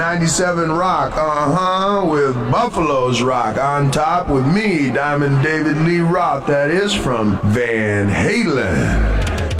97 Rock, with Buffalo's Rock on top with me, Diamond David Lee Roth. That is from Van Halen.